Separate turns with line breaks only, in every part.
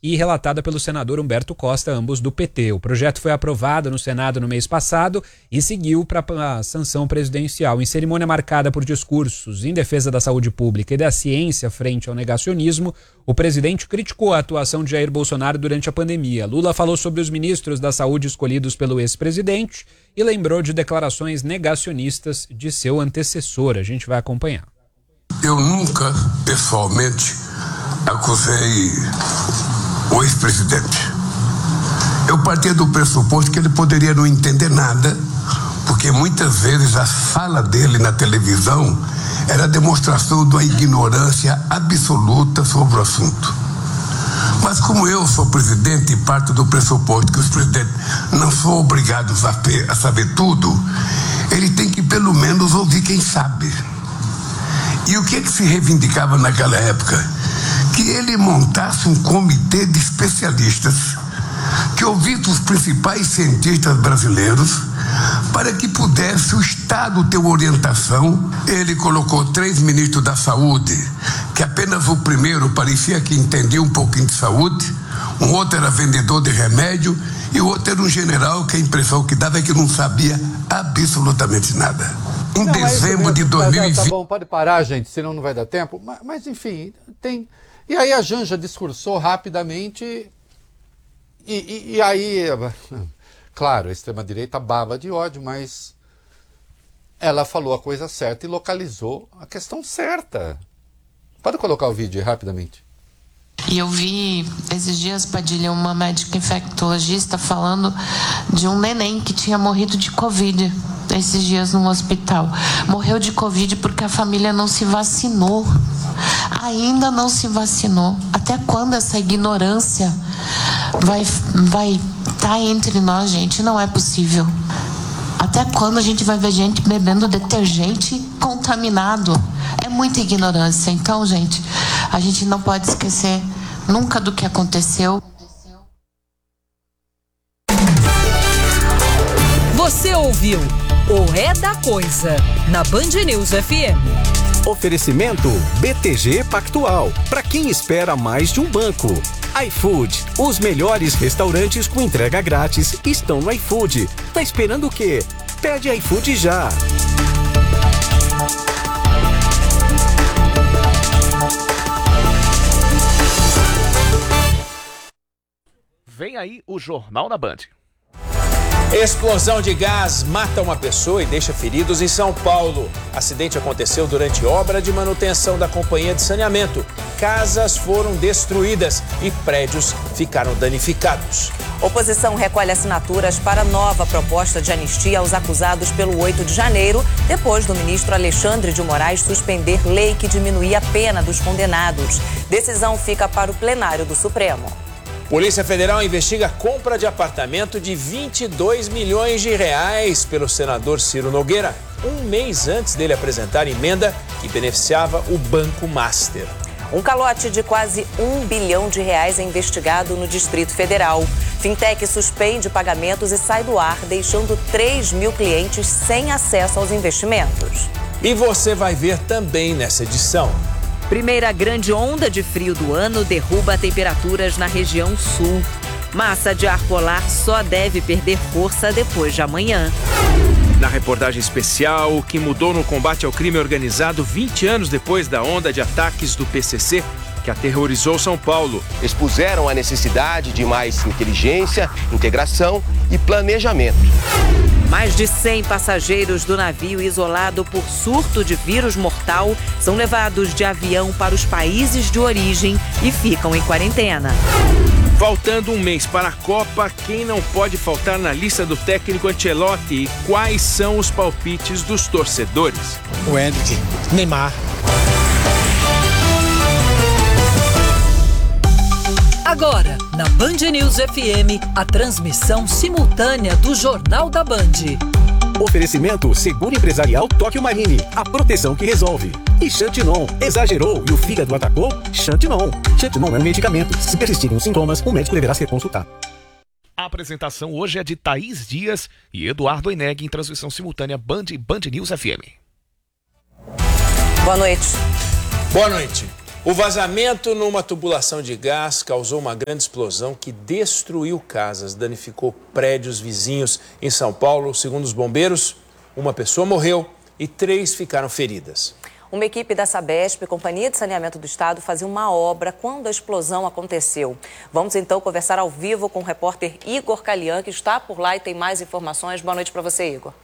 e relatada pelo senador Humberto Costa, ambos do PT. O projeto foi aprovado no Senado no mês passado e seguiu para a sanção presidencial. Em cerimônia marcada por discursos em defesa da saúde pública e da ciência frente ao negacionismo, o presidente criticou a atuação de Jair Bolsonaro durante a pandemia. Lula falou sobre os ministros da saúde escolhidos pelo ex-presidente e lembrou de declarações negacionistas de seu antecessor. A gente vai acompanhar.
Eu nunca, pessoalmente, acusei o ex-presidente. Eu partia do pressuposto que ele poderia não entender nada, porque muitas vezes a fala dele na televisão era demonstração de uma ignorância absoluta sobre o assunto. Mas como eu sou presidente e parto do pressuposto que os presidentes não são obrigados a saber tudo, ele tem que pelo menos ouvir quem sabe. E o que se reivindicava naquela época? Que ele montasse um comitê de especialistas que ouvisse os principais cientistas brasileiros para que pudesse o Estado ter orientação. Ele colocou 3 ministros da saúde, que apenas o primeiro parecia que entendia um pouquinho de saúde, um outro era vendedor de remédio e o outro era um general que a impressão que dava é que não sabia absolutamente nada. Em dezembro de 2020...
Tá bom, pode parar, gente, senão não vai dar tempo. Mas enfim, tem... E aí a Janja discursou rapidamente e aí... Claro, a extrema-direita baba de ódio, mas ela falou a coisa certa e localizou a questão certa. Pode colocar o vídeo aí rapidamente.
E eu vi esses dias, Padilha, uma médica infectologista falando de um neném que tinha morrido de Covid esses dias no hospital. Morreu de Covid porque a família não se vacinou. Ainda não se vacinou. Até quando essa ignorância vai estar entre nós, gente? Não é possível. Até quando a gente vai ver gente bebendo detergente contaminado? É muita ignorância. Então, gente, a gente não pode esquecer nunca do que aconteceu.
Você ouviu o É da Coisa, na Band News FM.
Oferecimento BTG Pactual, para quem espera mais de um banco. iFood, os melhores restaurantes com entrega grátis estão no iFood. Tá esperando o quê? Pede iFood já.
Vem aí o Jornal da Band.
Explosão de gás mata uma pessoa e deixa feridos em São Paulo. Acidente aconteceu durante obra de manutenção da companhia de saneamento. Casas foram destruídas e prédios ficaram danificados.
Oposição recolhe assinaturas para nova proposta de anistia aos acusados pelo 8 de janeiro, depois do ministro Alexandre de Moraes suspender lei que diminuía a pena dos condenados. Decisão fica para o plenário do Supremo.
Polícia Federal investiga a compra de apartamento de 22 milhões de reais pelo senador Ciro Nogueira, um mês antes dele apresentar emenda que beneficiava o Banco Master.
Um calote de quase R$1 bilhão é investigado no Distrito Federal. Fintech suspende pagamentos e sai do ar, deixando 3 mil clientes sem acesso aos investimentos.
E você vai ver também nessa edição.
Primeira grande onda de frio do ano derruba temperaturas na região sul. Massa de ar polar só deve perder força depois de amanhã.
Na reportagem especial, o que mudou no combate ao crime organizado 20 anos depois da onda de ataques do PCC que aterrorizou São Paulo.
Expuseram a necessidade de mais inteligência, integração e planejamento.
Mais de 100 passageiros do navio isolado por surto de vírus mortal são levados de avião para os países de origem e ficam em quarentena.
Faltando um mês para a Copa, quem não pode faltar na lista do técnico Ancelotti e quais são os palpites dos torcedores?
O Endrick, Neymar.
Agora, na Band News FM, a transmissão simultânea do Jornal da Band.
Oferecimento Seguro Empresarial Tóquio Marine, a proteção que resolve. E Xantinon, exagerou e o fígado atacou? Xantinon. Xantinon é um medicamento. Se persistirem os sintomas, o médico deverá ser consultado.
A apresentação hoje é de Thaís Dias e Eduardo Oineg em transmissão simultânea Band News FM.
Boa noite.
Boa noite. O vazamento numa tubulação de gás causou uma grande explosão que destruiu casas, danificou prédios vizinhos em São Paulo. Segundo os bombeiros, uma pessoa morreu e 3 ficaram feridas.
Uma equipe da Sabesp, Companhia de Saneamento do Estado, fazia uma obra quando a explosão aconteceu. Vamos então conversar ao vivo com o repórter Igor Calian, que está por lá e tem mais informações. Boa noite para você, Igor.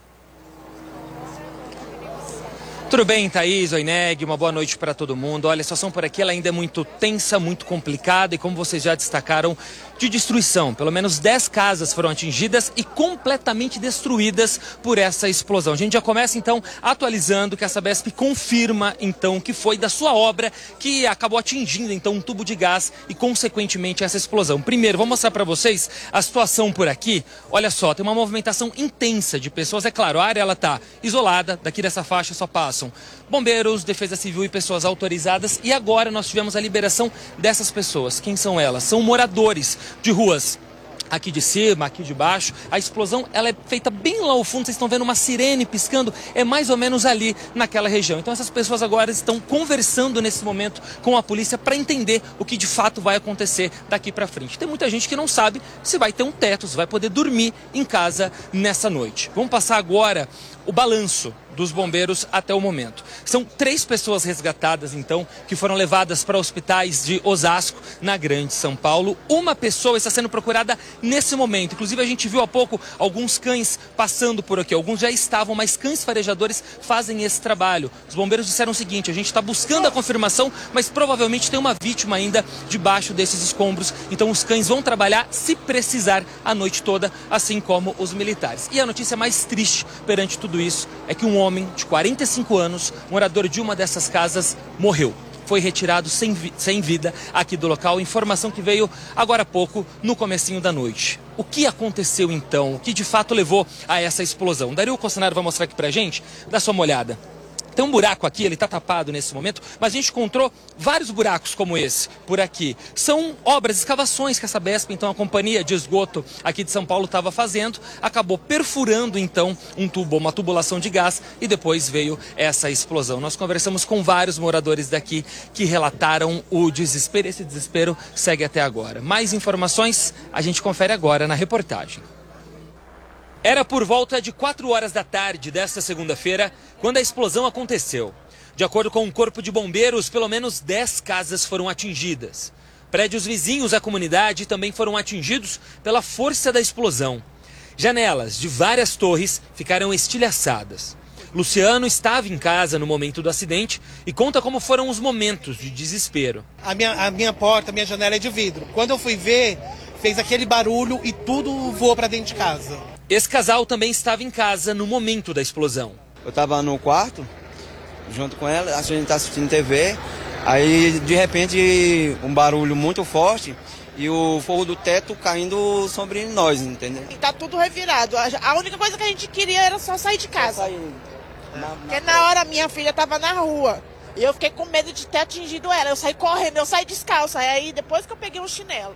Tudo bem, Thaís, Oineg, uma boa noite para todo mundo. Olha, a situação por aqui ela ainda é muito tensa, muito complicada e, como vocês já destacaram, de destruição. Pelo menos 10 casas foram atingidas e completamente destruídas por essa explosão. A gente já começa, então, atualizando que a Sabesp confirma, então, que foi da sua obra que acabou atingindo, então, um tubo de gás e, consequentemente, essa explosão. Primeiro, vou mostrar para vocês a situação por aqui. Olha só, tem uma movimentação intensa de pessoas. É claro, a área ela está isolada, daqui dessa faixa só passam bombeiros, defesa civil e pessoas autorizadas. E agora nós tivemos a liberação dessas pessoas. Quem são elas? São moradores de ruas aqui de cima, aqui de baixo. A explosão ela é feita bem lá ao fundo, vocês estão vendo uma sirene piscando, é mais ou menos ali naquela região. Então essas pessoas agora estão conversando nesse momento com a polícia para entender o que de fato vai acontecer daqui para frente. Tem muita gente que não sabe se vai ter um teto, se vai poder dormir em casa nessa noite. Vamos passar agora o balanço dos bombeiros até o momento. São 3 pessoas resgatadas, então, que foram levadas para hospitais de Osasco, na Grande São Paulo. Uma pessoa está sendo procurada nesse momento. Inclusive, a gente viu há pouco alguns cães passando por aqui. Alguns já estavam, mas cães farejadores fazem esse trabalho. Os bombeiros disseram o seguinte: a gente está buscando a confirmação, mas provavelmente tem uma vítima ainda debaixo desses escombros. Então, os cães vão trabalhar, se precisar, a noite toda, assim como os militares. E a notícia mais triste perante tudo isso é que um homem de 45 anos, morador de uma dessas casas, morreu. Foi retirado sem vida aqui do local. Informação que veio agora há pouco, no comecinho da noite. O que aconteceu então? O que de fato levou a essa explosão? Dario Cossanaro vai mostrar aqui pra gente. Dá só uma olhada. Tem um buraco aqui, ele está tapado nesse momento, mas a gente encontrou vários buracos como esse por aqui. São obras, escavações que a Sabesp, então a companhia de esgoto aqui de São Paulo, estava fazendo. Acabou perfurando então um tubo, uma tubulação de gás, e depois veio essa explosão. Nós conversamos com vários moradores daqui que relataram o desespero. Esse desespero segue até agora. Mais informações a gente confere agora na reportagem. Era por volta de 4 horas da tarde desta segunda-feira quando a explosão aconteceu. De acordo com o Corpo de Bombeiros, pelo menos 10 casas foram atingidas. Prédios vizinhos à comunidade também foram atingidos pela força da explosão. Janelas de várias torres ficaram estilhaçadas. Luciano estava em casa no momento do acidente e conta como foram os momentos de desespero.
A minha porta, a minha janela é de vidro. Quando eu fui ver, fez aquele barulho e tudo voou para dentro de casa.
Esse casal também estava em casa no momento da explosão.
Eu estava no quarto, junto com ela, a gente está assistindo TV, aí de repente um barulho muito forte e o fogo do teto caindo sobre nós, entendeu?
E tá tudo revirado. A única coisa que a gente queria era só sair de casa. Porque na hora minha filha estava na rua e eu fiquei com medo de ter atingido ela. Eu saí correndo, eu saí descalça, aí depois que eu peguei um chinelo.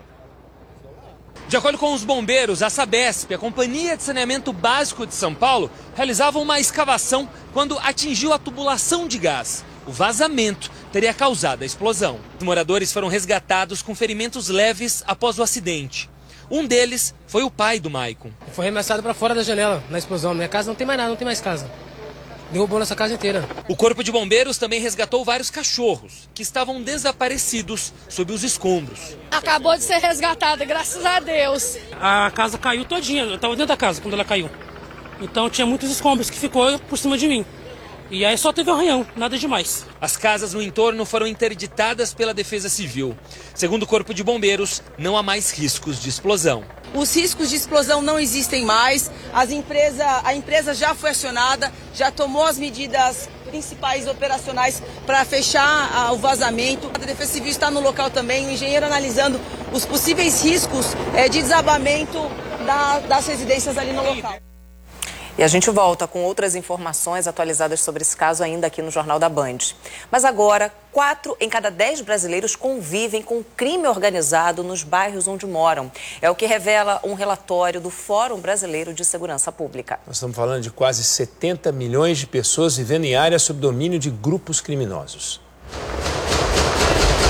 De acordo com os bombeiros, a Sabesp, a Companhia de Saneamento Básico de São Paulo, realizava uma escavação quando atingiu a tubulação de gás. O vazamento teria causado a explosão. Os moradores foram resgatados com ferimentos leves após o acidente. Um deles foi o pai do Maicon.
Foi arremessado para fora da janela na explosão. Minha casa não tem mais nada, não tem mais casa. Derrubou nossa casa inteira.
O Corpo de Bombeiros também resgatou vários cachorros que estavam desaparecidos sob os escombros.
Acabou de ser resgatada, graças a Deus.
A casa caiu todinha, eu estava dentro da casa quando ela caiu. Então tinha muitos escombros que ficou por cima de mim. E aí só teve arranhão, nada demais.
As casas no entorno foram interditadas pela Defesa Civil. Segundo o Corpo de Bombeiros, não há mais riscos de explosão.
Os riscos de explosão não existem mais. A empresa já foi acionada, já tomou as medidas principais operacionais para fechar o vazamento. A Defesa Civil está no local também, o engenheiro analisando os possíveis riscos de desabamento das residências ali no local.
E a gente volta com outras informações atualizadas sobre esse caso ainda aqui no Jornal da Band. Mas agora, 4 em cada 10 brasileiros convivem com crime organizado nos bairros onde moram. É o que revela um relatório do Fórum Brasileiro de Segurança Pública.
Nós estamos falando de quase 70 milhões de pessoas vivendo em áreas sob domínio de grupos criminosos.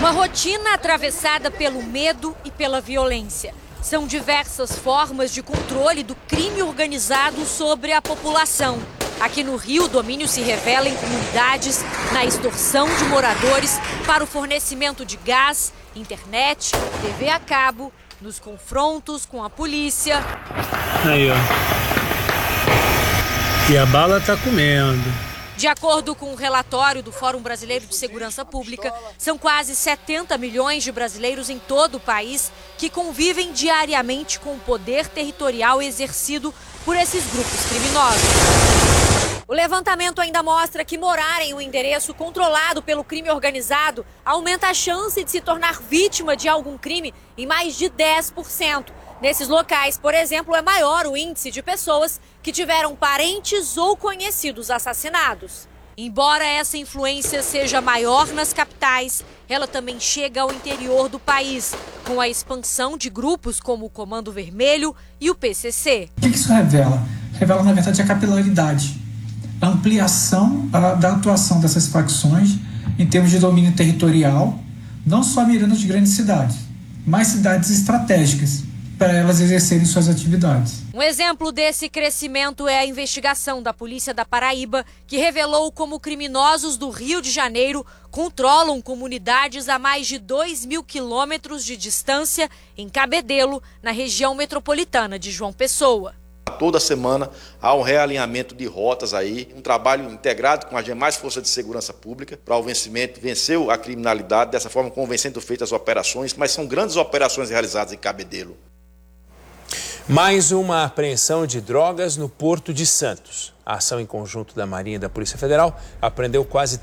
Uma rotina atravessada pelo medo e pela violência. São diversas formas de controle do crime organizado sobre a população. Aqui no Rio, o domínio se revela em comunidades, na extorsão de moradores para o fornecimento de gás, internet, TV a cabo, nos confrontos com a polícia.
Aí, ó. E a bala tá comendo.
De acordo com o relatório do Fórum Brasileiro de Segurança Pública, são quase 70 milhões de brasileiros em todo o país que convivem diariamente com o poder territorial exercido por esses grupos criminosos. O levantamento ainda mostra que morar em um endereço controlado pelo crime organizado aumenta a chance de se tornar vítima de algum crime em mais de 10%. Nesses locais, por exemplo, é maior o índice de pessoas que tiveram parentes ou conhecidos assassinados. Embora essa influência seja maior nas capitais, ela também chega ao interior do país, com a expansão de grupos como o Comando Vermelho e o PCC.
O que isso revela? Revela, na verdade, a capilaridade, a ampliação da atuação dessas facções em termos de domínio territorial, não só mirando as grandes cidades, mas cidades estratégicas, para elas exercerem suas atividades.
Um exemplo desse crescimento é a investigação da Polícia da Paraíba, que revelou como criminosos do Rio de Janeiro controlam comunidades a mais de 2.000 quilômetros de distância em Cabedelo, na região metropolitana de João Pessoa.
Toda semana há um realinhamento de rotas aí, um trabalho integrado com as demais forças de segurança pública para o vencimento, vencer a criminalidade, dessa forma convencendo feitas as operações, mas são grandes operações realizadas em Cabedelo.
Mais uma apreensão de drogas no Porto de Santos. A ação em conjunto da Marinha e da Polícia Federal apreendeu quase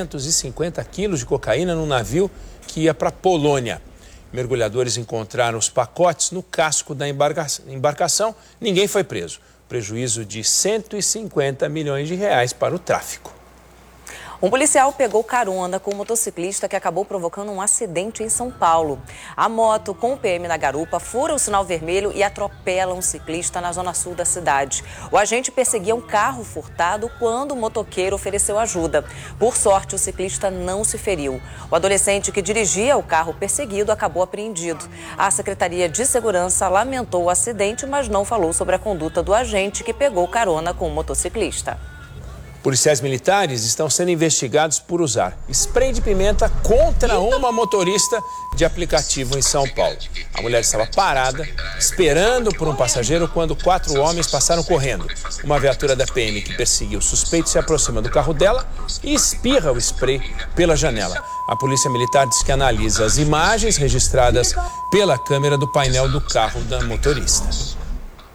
350 quilos de cocaína num navio que ia para a Polônia. Mergulhadores encontraram os pacotes no casco da embarcação. Ninguém foi preso. Prejuízo de 150 milhões de reais para o tráfico.
Um policial pegou carona com um motociclista que acabou provocando um acidente em São Paulo. A moto, com o PM na garupa, fura o sinal vermelho e atropela um ciclista na zona sul da cidade. O agente perseguia um carro furtado quando o motoqueiro ofereceu ajuda. Por sorte, o ciclista não se feriu. O adolescente que dirigia o carro perseguido acabou apreendido. A Secretaria de Segurança lamentou o acidente, mas não falou sobre a conduta do agente que pegou carona com o motociclista.
Policiais militares estão sendo investigados por usar spray de pimenta contra uma motorista de aplicativo em São Paulo. A mulher estava parada, esperando por um passageiro, quando 4 homens passaram correndo. Uma viatura da PM que perseguiu o suspeito se aproxima do carro dela e espirra o spray pela janela. A Polícia Militar diz que analisa as imagens registradas pela câmera do painel do carro da motorista.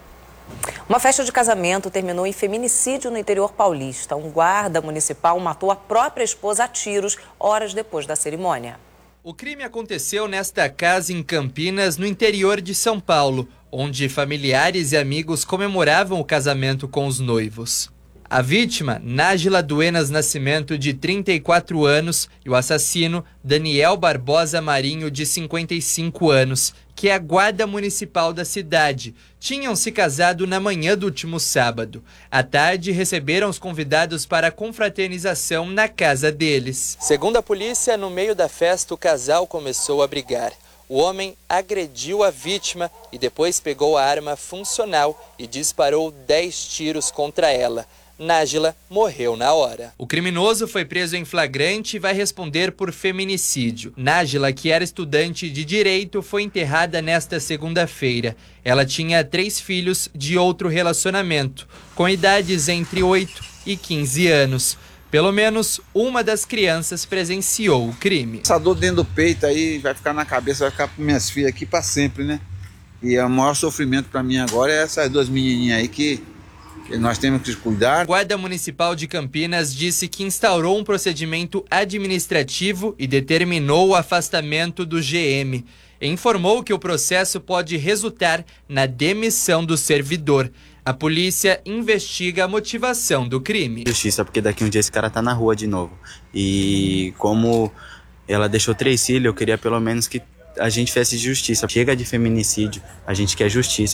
Uma festa de casamento terminou em feminicídio no interior paulista. Um guarda municipal matou a própria esposa a tiros horas depois da cerimônia.
O crime aconteceu nesta casa em Campinas, no interior de São Paulo, onde familiares e amigos comemoravam o casamento com os noivos. A vítima, Nájila Duenas Nascimento, de 34 anos, e o assassino, Daniel Barbosa Marinho, de 55 anos, que é a guarda municipal da cidade, tinham se casado na manhã do último sábado. À tarde, receberam os convidados para a confraternização na casa deles. Segundo a polícia, no meio da festa, o casal começou a brigar. O homem agrediu a vítima e depois pegou a arma funcional e disparou 10 tiros contra ela. Nájila morreu na hora. O criminoso foi preso em flagrante e vai responder por feminicídio. Nájila, que era estudante de direito, foi enterrada nesta segunda-feira. Ela tinha 3 filhos de outro relacionamento, com idades entre 8 e 15 anos. Pelo menos uma das crianças presenciou o crime.
Essa dor dentro do peito aí vai ficar na cabeça, vai ficar para minhas filhas aqui para sempre, né? E o maior sofrimento para mim agora é essas 2 menininhas aí que nós temos que cuidar. A Guarda
Municipal de Campinas disse que instaurou um procedimento administrativo e determinou o afastamento do GM. Informou que o processo pode resultar na demissão do servidor. A polícia investiga a motivação do crime.
Justiça, porque daqui um dia esse cara tá na rua de novo. E como ela deixou 3 filhos, eu queria pelo menos que a gente fizesse justiça. Chega de feminicídio, a gente quer justiça.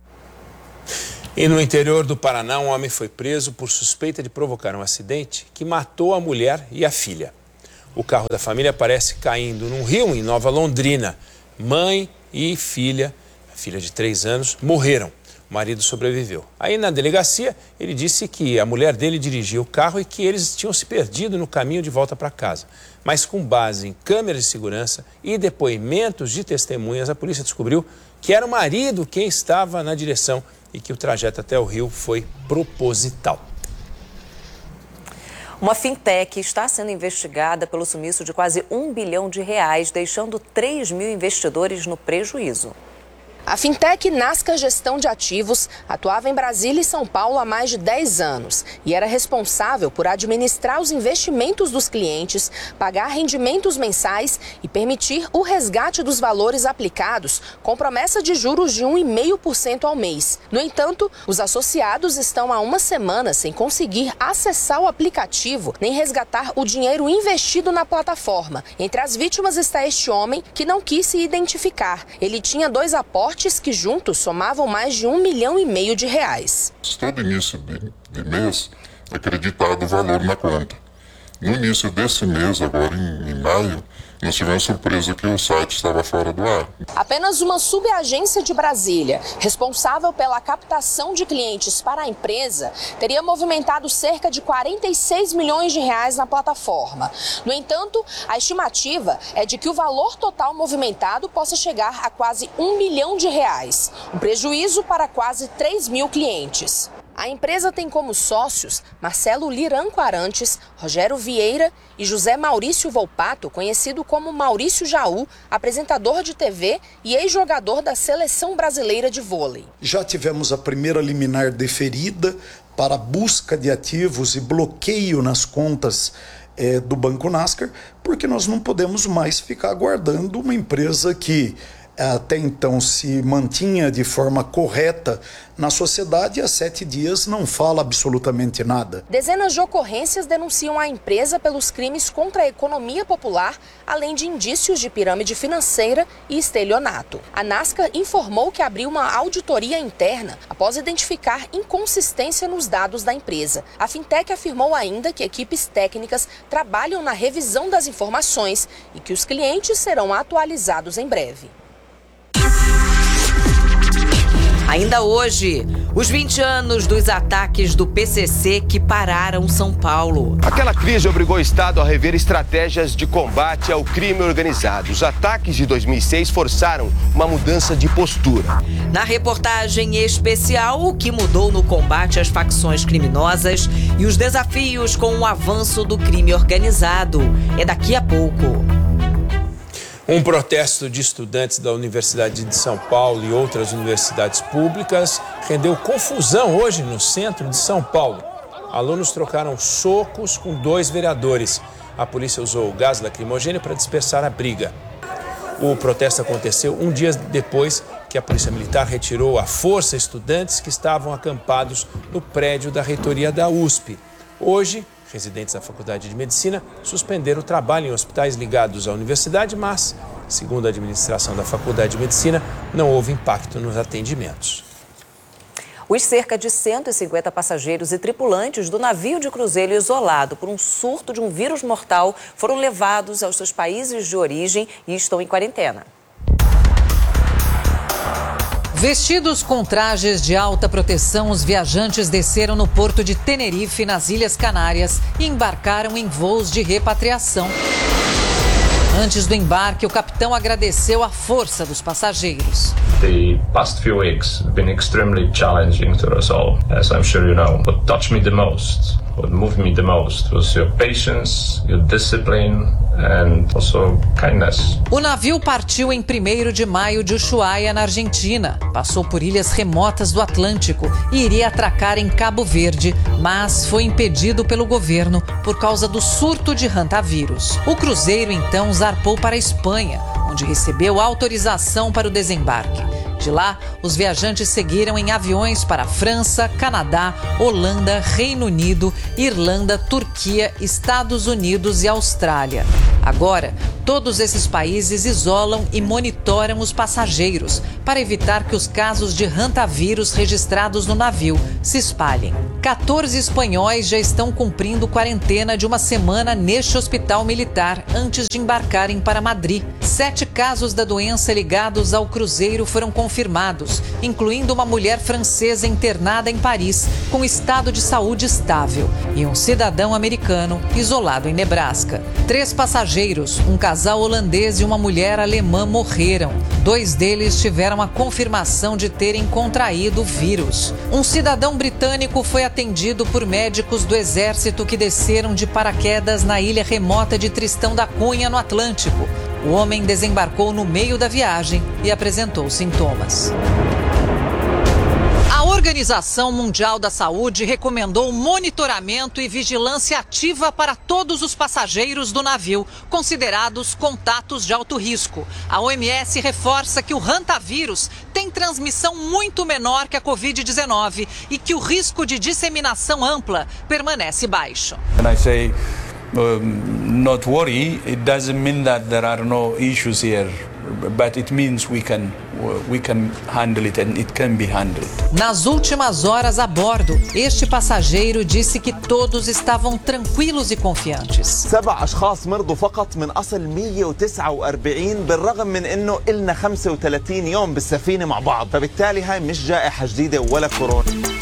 E no interior do Paraná, um homem foi preso por suspeita de provocar um acidente que matou a mulher e a filha. O carro da família aparece caindo num rio em Nova Londrina. Mãe e filha de 3 anos, morreram. O marido sobreviveu. Aí na delegacia, ele disse que a mulher dele dirigia o carro e que eles tinham se perdido no caminho de volta para casa. Mas com base em câmeras de segurança e depoimentos de testemunhas, a polícia descobriu que era o marido quem estava na direção e que o trajeto até o rio foi proposital.
Uma fintech está sendo investigada pelo sumiço de quase R$1 bilhão, deixando 3 mil investidores no prejuízo.
A fintech Nascar Gestão de Ativos atuava em Brasília e São Paulo há mais de 10 anos e era responsável por administrar os investimentos dos clientes, pagar rendimentos mensais e permitir o resgate dos valores aplicados com promessa de juros de 1,5% ao mês. No entanto, os associados estão há uma semana sem conseguir acessar o aplicativo nem resgatar o dinheiro investido na plataforma. Entre as vítimas está este homem que não quis se identificar. Ele tinha 2 aportes que juntos somavam mais de R$1,5 milhão.
Todo início de mês é creditado o valor na conta. No início desse mês, agora em maio, nós tivemos surpresa que o site estava fora do ar.
Apenas uma subagência de Brasília, responsável pela captação de clientes para a empresa, teria movimentado cerca de R$46 milhões na plataforma. No entanto, a estimativa é de que o valor total movimentado possa chegar a quase R$1 milhão, um prejuízo para quase 3 mil clientes. A empresa tem como sócios Marcelo Liranco Arantes, Rogério Vieira e José Maurício Volpato, conhecido como Maurício Jaú, apresentador de TV e ex-jogador da Seleção Brasileira de Vôlei.
Já tivemos a primeira liminar deferida para busca de ativos e bloqueio nas contas do Banco Nascar, porque nós não podemos mais ficar aguardando uma empresa que até então se mantinha de forma correta na sociedade e há 7 dias não fala absolutamente nada.
Dezenas de ocorrências denunciam a empresa pelos crimes contra a economia popular, além de indícios de pirâmide financeira e estelionato. A Nascar informou que abriu uma auditoria interna após identificar inconsistência nos dados da empresa. A fintech afirmou ainda que equipes técnicas trabalham na revisão das informações e que os clientes serão atualizados em breve.
Ainda hoje, os 20 anos dos ataques do PCC que pararam São Paulo.
Aquela crise obrigou o Estado a rever estratégias de combate ao crime organizado. Os ataques de 2006 forçaram uma mudança de postura.
Na reportagem especial, o que mudou no combate às facções criminosas e os desafios com o avanço do crime organizado. É daqui a pouco.
Um protesto de estudantes da Universidade de São Paulo e outras universidades públicas rendeu confusão hoje no centro de São Paulo. Alunos trocaram socos com 2 vereadores. A polícia usou gás lacrimogêneo para dispersar a briga. O protesto aconteceu um dia depois que a Polícia Militar retirou à força estudantes que estavam acampados no prédio da reitoria da USP. Hoje, residentes da Faculdade de Medicina suspenderam o trabalho em hospitais ligados à universidade, mas, segundo a administração da Faculdade de Medicina, não houve impacto nos atendimentos.
Os cerca de 150 passageiros e tripulantes do navio de cruzeiro isolado por um surto de um vírus mortal foram levados aos seus países de origem e estão em quarentena.
Vestidos com trajes de alta proteção, os viajantes desceram no porto de Tenerife, nas Ilhas Canárias, e embarcaram em voos de repatriação. Antes do embarque, o capitão agradeceu a força dos passageiros.
The past few weeks have been extremely challenging to us all, as I'm sure you know. What touched me the most, what moved me the most, was your patience, your discipline and also kindness.
O navio partiu em 1º de maio de Ushuaia, na Argentina. Passou por ilhas remotas do Atlântico e iria atracar em Cabo Verde, mas foi impedido pelo governo por causa do surto de hantavírus. O cruzeiro então zarpou para a Espanha, onde recebeu autorização para o desembarque. De lá, os viajantes seguiram em aviões para França, Canadá, Holanda, Reino Unido, Irlanda, Turquia, Estados Unidos e Austrália. Agora, Todos esses países isolam e monitoram os passageiros para evitar que os casos de hantavírus registrados no navio se espalhem. 14 espanhóis já estão cumprindo quarentena de uma semana neste hospital militar antes de embarcarem para Madrid. 7 casos da doença ligados ao cruzeiro foram confirmados, incluindo uma mulher francesa internada em Paris com estado de saúde estável e um cidadão americano isolado em Nebraska. 3 passageiros, um casal holandês e uma mulher alemã morreram. 2 deles tiveram a confirmação de terem contraído o vírus. Um cidadão britânico foi atendido por médicos do Exército que desceram de paraquedas na ilha remota de Tristão da Cunha, no Atlântico. O homem desembarcou no meio da viagem e apresentou sintomas. A Organização Mundial da Saúde recomendou monitoramento e vigilância ativa para todos os passageiros do navio, considerados contatos de alto risco. A OMS reforça que o hantavírus tem transmissão muito menor que a Covid-19 e que o risco de disseminação ampla permanece baixo.
Not worry, it doesn't mean that there are no issues here, but it means we can handle it and it can be handled.
Nas últimas horas a bordo, este passageiro disse que todos estavam tranquilos e confiantes.
7 أشخاص مرضوا فقط من أصل 149 بالرغم من إنه إلنا 35 يوم بالسفينة مع بعض، فبالتالي هاي مش جائحة جديدة ولا كورونا.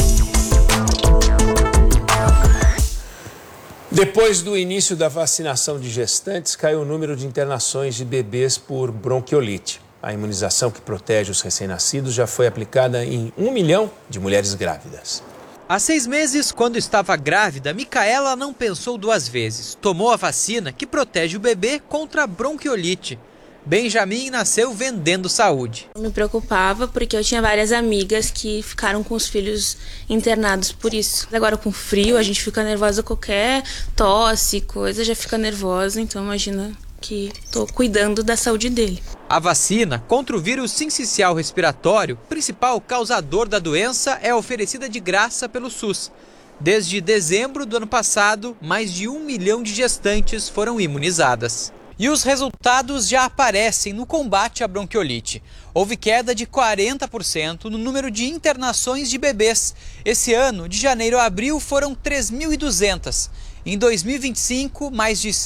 Depois do início da vacinação de gestantes, caiu o número de internações de bebês por bronquiolite. A imunização que protege os recém-nascidos já foi aplicada em 1 milhão de mulheres grávidas.
Há 6 meses, quando estava grávida, Micaela não pensou 2 vezes. Tomou a vacina que protege o bebê contra a bronquiolite. Benjamin nasceu vendendo saúde.
Eu me preocupava porque eu tinha várias amigas que ficaram com os filhos internados por isso. Agora com frio a gente fica nervosa, qualquer tosse, coisa, já fica nervosa, então imagina que estou cuidando da saúde dele.
A vacina contra o vírus sincicial respiratório, principal causador da doença, é oferecida de graça pelo SUS. Desde dezembro do ano passado, mais de 1 milhão de gestantes foram imunizadas. E os resultados já aparecem no combate à bronquiolite. Houve queda de 40% no número de internações de bebês. Esse ano, de janeiro a abril, foram 3.200. Em 2025, mais de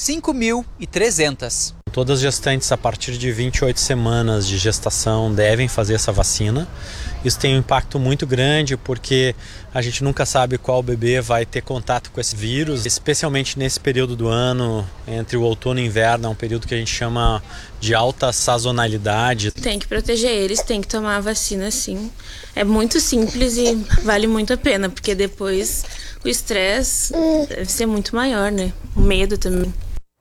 5.300.
Todas as gestantes a partir de 28 semanas de gestação devem fazer essa vacina. Isso tem um impacto muito grande porque a gente nunca sabe qual bebê vai ter contato com esse vírus, especialmente nesse período do ano, entre o outono e o inverno, é um período que a gente chama de alta sazonalidade.
Tem que proteger eles, tem que tomar a vacina sim. É muito simples e vale muito a pena, porque depois o estresse deve ser muito maior, né? O medo também.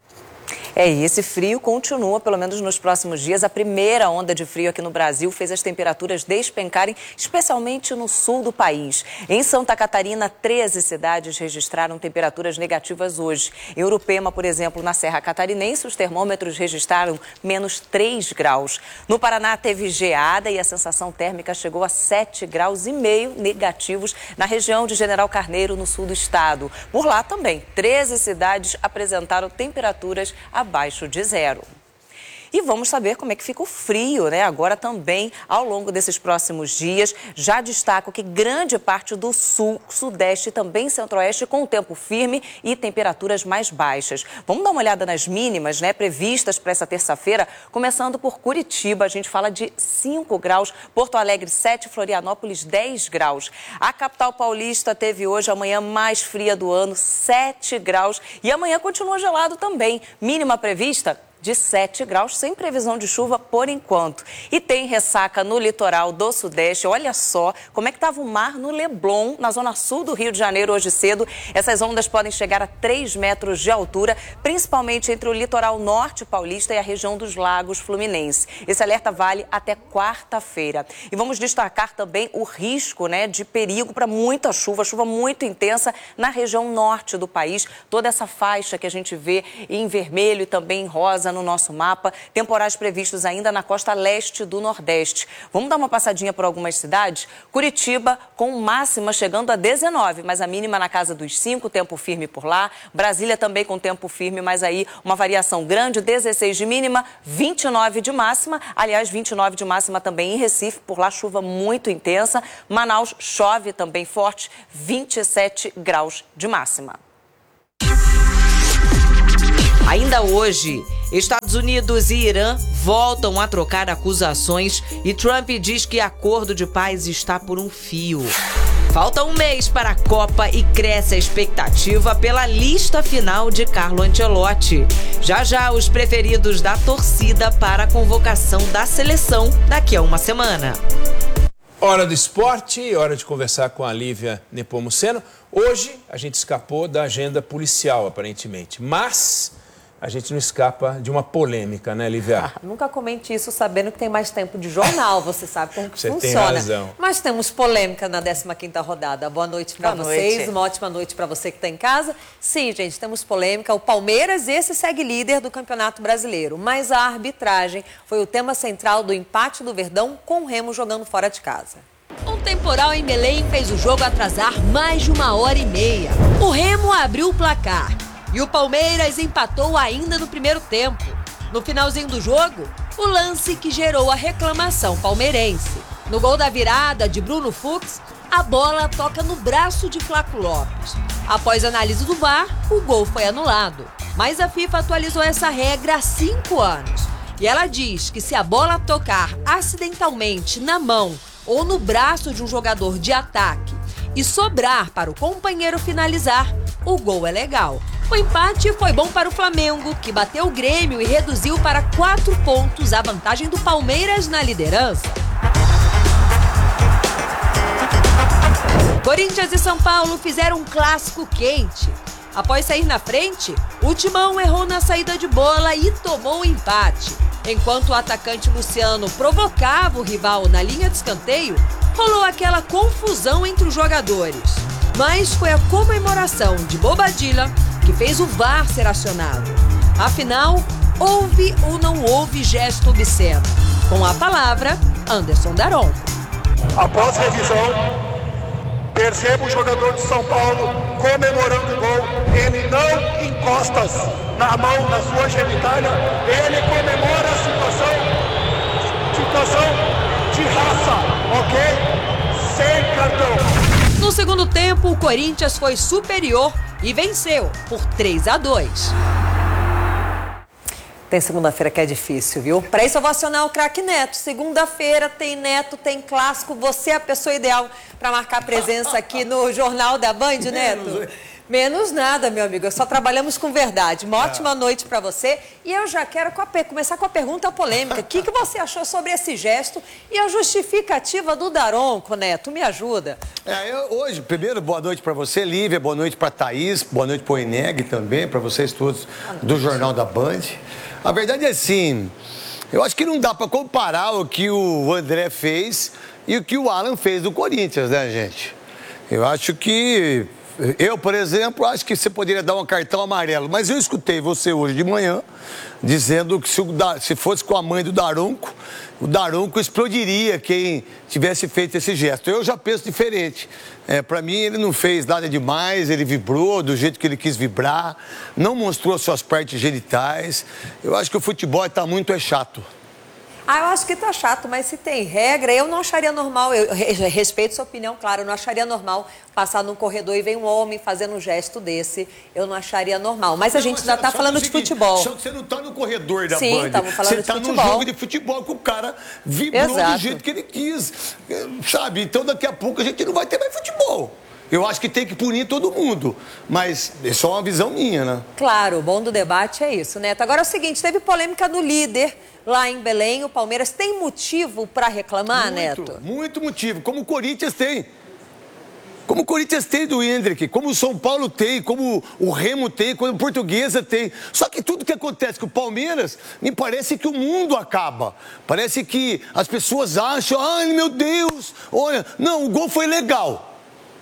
E esse frio continua, pelo menos nos próximos dias. A primeira onda de frio aqui no Brasil fez as temperaturas despencarem, especialmente no sul do país. Em Santa Catarina, 13 cidades registraram temperaturas negativas hoje. Em Urupema, por exemplo, na Serra Catarinense, os termômetros registraram menos 3 graus. No Paraná, teve geada e a sensação térmica chegou a 7,5 graus negativos na região de General Carneiro, no sul do estado. Por lá também, 13 cidades apresentaram temperaturas abaixo de 0. E vamos saber como é que fica o frio, né? Agora também, ao longo desses próximos dias. Já destaco que grande parte do sul, sudeste e também centro-oeste com o tempo firme e temperaturas mais baixas. Vamos dar uma olhada nas mínimas, né? Previstas para essa terça-feira, começando por Curitiba. A gente fala de 5 graus, Porto Alegre 7, Florianópolis 10 graus. A capital paulista teve hoje a manhã mais fria do ano, 7 graus. E amanhã continua gelado também. Mínima prevista de 7 graus, sem previsão de chuva por enquanto. E tem ressaca no litoral do Sudeste. Olha só como é que estava o mar no Leblon, na zona sul do Rio de Janeiro, hoje cedo. Essas ondas podem chegar a 3 metros de altura, principalmente entre o litoral norte paulista e a região dos Lagos Fluminense. Esse alerta vale até quarta-feira. E vamos destacar também o risco, né, de perigo para muita chuva, chuva muito intensa na região norte do país. Toda essa faixa que a gente vê em vermelho e também em rosa, rosa no nosso mapa, temporais previstos ainda na costa leste do Nordeste. Vamos dar uma passadinha por algumas cidades? Curitiba com máxima chegando a 19, mas a mínima na casa dos 5, tempo firme por lá. Brasília também com tempo firme, mas aí uma variação grande, 16 de mínima, 29 de máxima. Aliás, 29 de máxima também em Recife, por lá chuva muito intensa. Manaus chove também forte, 27 graus de máxima. Ainda hoje, Estados Unidos e Irã voltam a trocar acusações e Trump diz que acordo de paz está por um fio. Falta um mês para a Copa e cresce a expectativa pela lista final de Carlo Ancelotti. Já os preferidos da torcida para a convocação da seleção daqui a uma semana.
Hora do esporte, hora de conversar com a Lívia Nepomuceno. Hoje a gente escapou da agenda policial, aparentemente, mas a gente não escapa de uma polêmica, né, Lívia?
Nunca comente isso sabendo que tem mais tempo de jornal, você sabe como que
você
funciona.
Tem razão.
Mas temos polêmica na 15ª rodada. Boa noite para vocês, uma ótima noite para você que está em casa. Sim, gente, temos polêmica. O Palmeiras, esse segue líder do Campeonato Brasileiro, mas a arbitragem foi o tema central do empate do Verdão com o Remo jogando fora de casa.
Um temporal em Belém fez o jogo atrasar mais de 1h30. O Remo abriu o placar e o Palmeiras empatou ainda no primeiro tempo. No finalzinho do jogo, o lance que gerou a reclamação palmeirense. No gol da virada de Bruno Fux, a bola toca no braço de Flaco Lopes. Após análise do VAR, o gol foi anulado. Mas a FIFA atualizou essa regra há 5 anos. E ela diz que se a bola tocar acidentalmente na mão ou no braço de um jogador de ataque e sobrar para o companheiro finalizar, o gol é legal. O empate foi bom para o Flamengo, que bateu o Grêmio e reduziu para 4 pontos a vantagem do Palmeiras na liderança. Corinthians e São Paulo fizeram um clássico quente. Após sair na frente, o Timão errou na saída de bola e tomou o empate. Enquanto o atacante Luciano provocava o rival na linha de escanteio, rolou aquela confusão entre os jogadores. Mas foi a comemoração de Bobadilla que fez o VAR ser acionado. Afinal, houve ou não houve gesto obsceno? Com a palavra, Anderson Daronco.
Após revisão, percebo o jogador de São Paulo comemorando o gol. Ele não encosta na mão, na sua genitália. Ele comemora a situação de raça, ok? Sem cartão.
No segundo tempo, o Corinthians foi superior e venceu por 3-2.
Tem segunda-feira que é difícil, viu? Para isso eu vou acionar o craque Neto. Segunda-feira tem Neto, tem clássico. Você é a pessoa ideal para marcar presença aqui no Jornal da Band, Neto? Menos nada, meu amigo. Só trabalhamos com verdade. Uma ótima noite para você. E eu já quero começar com a pergunta polêmica. O que você achou sobre esse gesto e a justificativa do Daronco, Neto? Me ajuda.
Hoje, primeiro, boa noite para você, Lívia. Boa noite para Thaís. Boa noite para o Eneg também, para vocês todos do Jornal da Band. A verdade é assim, eu acho que não dá para comparar o que o André fez e o que o Alan fez do Corinthians, né, gente? Eu acho que... Eu, por exemplo, acho que você poderia dar um cartão amarelo, mas eu escutei você hoje de manhã dizendo que se fosse com a mãe do Daronco, o Daronco explodiria quem tivesse feito esse gesto. Eu já penso diferente. Para mim, ele não fez nada demais, ele vibrou do jeito que ele quis vibrar, não mostrou suas partes genitais. Eu acho que o futebol está muito chato.
Eu acho que tá chato, mas se tem regra, eu não acharia normal, eu respeito sua opinião, claro, eu não acharia normal passar num corredor e ver um homem fazendo um gesto desse, eu não acharia normal. Mas a gente ainda tá falando de futebol.
Só que você não tá no corredor da Band.
Sim, estamos falando de futebol.
Você tá no jogo de futebol que o cara vibrou do jeito que ele quis, sabe? Então daqui a pouco a gente não vai ter mais futebol. Eu acho que tem que punir todo mundo, mas é só uma visão minha, né?
Claro, o bom do debate é isso, Neto. Agora é o seguinte, teve polêmica no líder lá em Belém, o Palmeiras tem motivo para reclamar, Neto?
Muito motivo, como o Corinthians tem. Como o Corinthians tem do Hendrick, como o São Paulo tem, como o Remo tem, como a Portuguesa tem. Só que tudo que acontece com o Palmeiras, me parece que o mundo acaba. Parece que as pessoas acham, ai meu Deus, olha, não, o gol foi legal.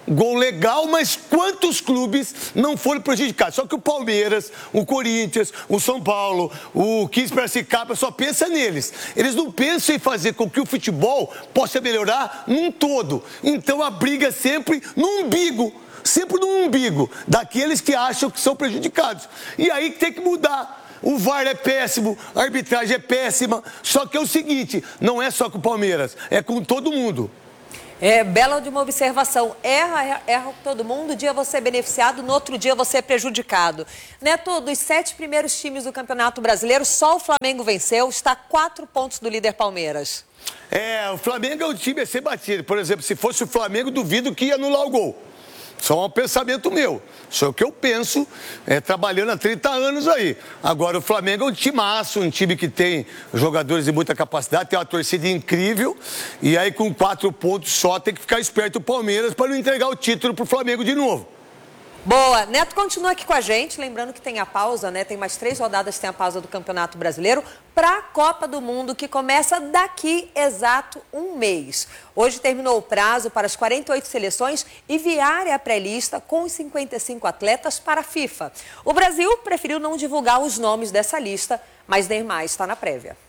gol legal, mas quantos clubes não foram prejudicados? Só que o Palmeiras, o Corinthians, o São Paulo, o 15 Piracicaba só pensa neles. Eles não pensam em fazer com que o futebol possa melhorar num todo. Então a briga é sempre no umbigo. Sempre no umbigo daqueles que acham que são prejudicados. E aí tem que mudar. O VAR é péssimo, a arbitragem é péssima. Só que é o seguinte, não é só com o Palmeiras, é com todo mundo.
É bela de uma observação. Erra com todo mundo, um dia você é beneficiado, no outro dia você é prejudicado. Neto, dos 7 primeiros times do Campeonato Brasileiro, só o Flamengo venceu, está a 4 pontos do líder Palmeiras. O Flamengo é um time a ser batido. Por exemplo, se fosse o Flamengo, duvido que ia anular o gol. Só um pensamento meu. Só que eu penso, trabalhando há 30 anos aí. Agora, o Flamengo é um timaço, um time que tem jogadores de muita capacidade, tem uma torcida incrível. E aí, com 4 pontos só, tem que ficar esperto o Palmeiras para não entregar o título para o Flamengo de novo. Boa. Neto continua aqui com a gente, lembrando que tem a pausa, né? Tem mais 3 rodadas, tem a pausa do Campeonato Brasileiro para a Copa do Mundo, que começa daqui exato um mês. Hoje terminou o prazo para as 48 seleções enviarem a pré-lista com os 55 atletas para a FIFA. O Brasil preferiu não divulgar os nomes dessa lista, mas Neymar está na prévia.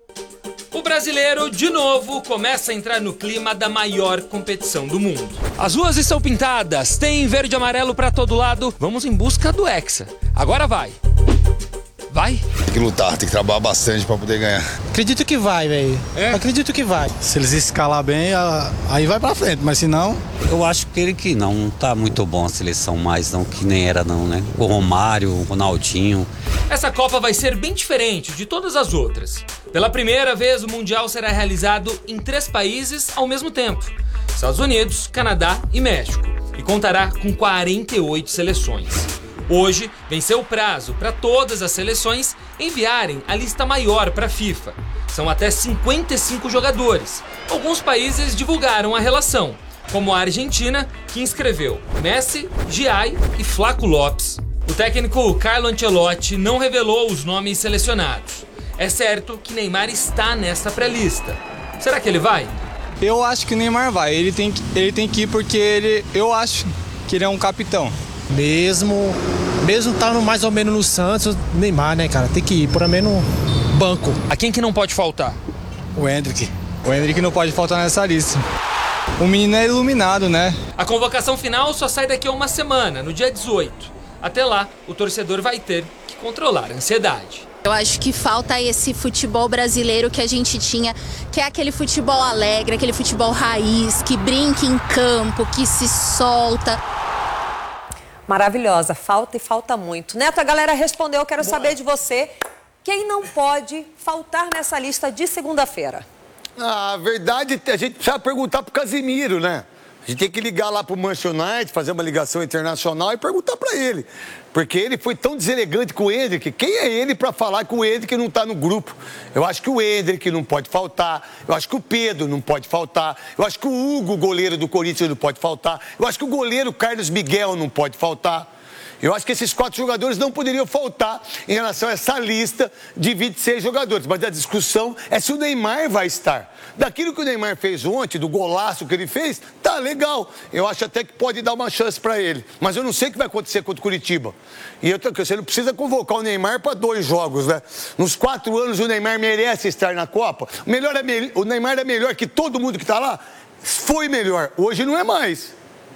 O brasileiro, de novo, começa a entrar no clima da maior competição do mundo. As ruas estão pintadas, tem verde e amarelo pra todo lado. Vamos em busca do Hexa. Agora vai. Vai?
Tem que lutar, tem que trabalhar bastante pra poder ganhar.
Acredito que vai, velho. Acredito que vai. Se eles escalar bem, aí vai pra frente, mas se não...
Eu acho que não tá muito bom a seleção mais, não, que nem era não, né? O Romário, o Ronaldinho.
Essa Copa vai ser bem diferente de todas as outras. Pela primeira vez, o Mundial será realizado em 3 países ao mesmo tempo. Estados Unidos, Canadá e México. E contará com 48 seleções. Hoje, venceu o prazo para todas as seleções enviarem a lista maior para a FIFA. São até 55 jogadores. Alguns países divulgaram a relação, como a Argentina, que inscreveu Messi, Giai e Flaco Lopes. O técnico Carlo Ancelotti não revelou os nomes selecionados. É certo que Neymar está nessa pré-lista. Será que ele vai?
Eu acho que o Neymar vai. Ele tem que ir porque eu acho que ele é um capitão.
Mesmo estando mais ou menos no Santos, Neymar, né, cara? Tem que ir, pelo menos banco.
A quem que não pode faltar?
O Endrick. O Endrick não pode faltar nessa lista. O menino é iluminado, né?
A convocação final só sai daqui a uma semana, no dia 18. Até lá, o torcedor vai ter que controlar a ansiedade.
Eu acho que falta esse futebol brasileiro que a gente tinha, que é aquele futebol alegre, aquele futebol raiz, que brinca em campo, que se solta.
Maravilhosa, falta e falta muito. Neto, a galera respondeu, eu quero saber de você, quem não pode faltar nessa lista de segunda-feira?
A verdade, a gente precisa perguntar pro Casimiro, né? A gente tem que ligar lá pro Manchester United, fazer uma ligação internacional e perguntar para ele. Porque ele foi tão deselegante com o Endrick. Quem é ele para falar que o Endrick não está no grupo? Eu acho que o Endrick não pode faltar. Eu acho que o Pedro não pode faltar. Eu acho que o Hugo, goleiro do Corinthians, não pode faltar. Eu acho que o goleiro Carlos Miguel não pode faltar. Eu acho que esses 4 jogadores não poderiam faltar em relação a essa lista de 26 jogadores. Mas a discussão é se o Neymar vai estar. Daquilo que o Neymar fez ontem, do golaço que ele fez, tá legal. Eu acho até que pode dar uma chance para ele. Mas eu não sei o que vai acontecer contra o Curitiba. E você não precisa convocar o Neymar para 2 jogos, né? Nos 4 anos o Neymar merece estar na Copa. O Neymar é melhor que todo mundo que está lá? Foi melhor. Hoje não é mais.